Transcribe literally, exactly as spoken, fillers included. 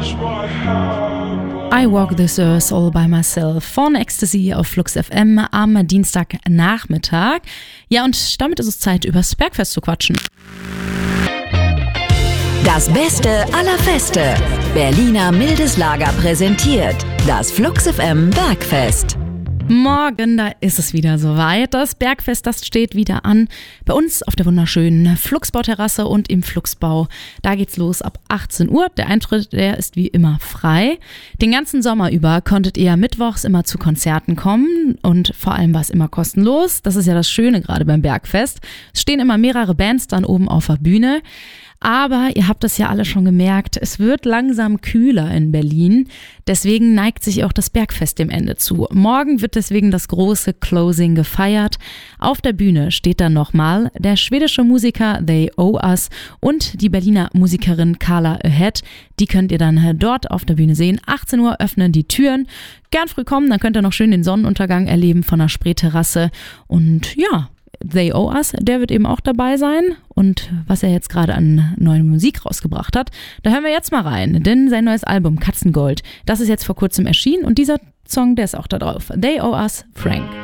I Walk This Earth All By Myself von Ecstasy auf Flux F M am Dienstagnachmittag. Ja, und damit ist es Zeit, übers Bergfest zu quatschen. Das Beste aller Feste. Berliner Mildes Lager präsentiert das Flux F M Bergfest. Morgen, da ist es wieder soweit. Das Bergfest, das steht wieder an. Bei uns auf der wunderschönen Fluxbau-Terrasse und im Fluxbau. Da geht's los ab achtzehn Uhr. Der Eintritt, der ist wie immer frei. Den ganzen Sommer über konntet ihr mittwochs immer zu Konzerten kommen und vor allem war es immer kostenlos. Das ist ja das Schöne gerade beim Bergfest. Es stehen immer mehrere Bands dann oben auf der Bühne. Aber ihr habt es ja alle schon gemerkt, es wird langsam kühler in Berlin. Deswegen neigt sich auch das Bergfest dem Ende zu. Morgen wird deswegen das große Closing gefeiert. Auf der Bühne steht dann nochmal der schwedische Musiker They Owe Us und die Berliner Musikerin Carla Ahead. Die könnt ihr dann dort auf der Bühne sehen. achtzehn Uhr öffnen die Türen. Gern früh kommen, dann könnt ihr noch schön den Sonnenuntergang erleben von der Spreeterrasse. Und ja, They Owe Us, der wird eben auch dabei sein. Und was er jetzt gerade an neuer Musik rausgebracht hat, da hören wir jetzt mal rein. Denn sein neues Album Katzengold, das ist jetzt vor kurzem erschienen und dieser Song, der ist auch da drauf. They Owe Us, Frank.